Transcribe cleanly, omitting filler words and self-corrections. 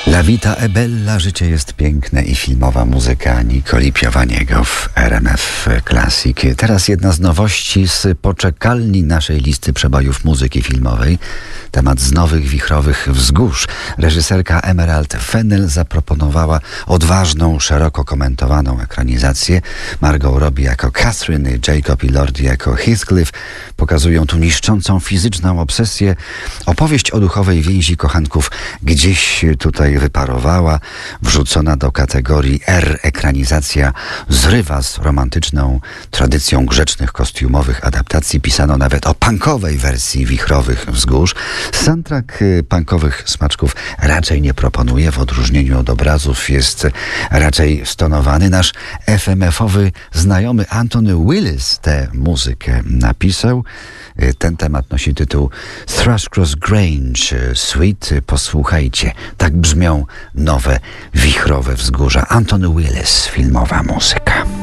La vita è bella, życie jest piękne i filmowa muzyka Niccoli Piovaniego w RMF Classic. Teraz jedna z nowości z poczekalni naszej listy przebojów muzyki filmowej. Temat z nowych wichrowych wzgórz. Reżyserka Emerald Fennell zaproponowała odważną, szeroko komentowaną ekranizację. Margot Robbie jako Catherine, Jacob Elordi jako Heathcliff pokazują tu niszczącą fizyczną obsesję. Opowieść o duchowej więzi kochanków gdzieś tutaj wyparowała, wrzucona do kategorii R. Ekranizacja zrywa z romantyczną tradycją grzecznych kostiumowych adaptacji. Pisano nawet o punkowej wersji wichrowych wzgórz. Soundtrack punkowych smaczków raczej nie proponuje, w odróżnieniu od obrazów jest raczej stonowany. Nasz FMF-owy znajomy Anthony Willis tę muzykę napisał. Ten temat nosi tytuł Thrushcross Grange Suite. Posłuchajcie, tak brzmią nowe wichrowe wzgórza. Anthony Willis, filmowa muzyka.